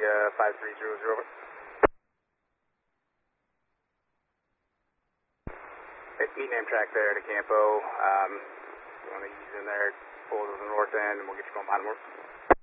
5300, over. E-name track there to Campo. You want to ease in there, pull to the north end, and we'll get you going behind the